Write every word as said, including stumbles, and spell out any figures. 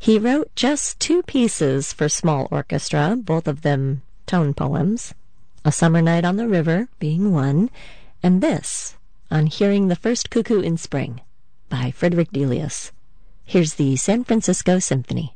He wrote just two pieces for small orchestra, both of them tone poems, A Summer Night on the River being one, and this, On Hearing the First Cuckoo in Spring, by Frederick Delius. Here's the San Francisco Symphony.